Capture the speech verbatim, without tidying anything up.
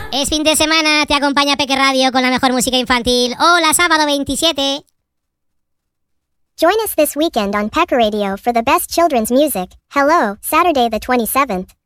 Es fin de semana, te acompaña Peque Radio con la mejor música infantil. Hola, sábado veintisiete. Join us this weekend on Pecker Radio for the best children's music. Hello, Saturday the twenty-seventh.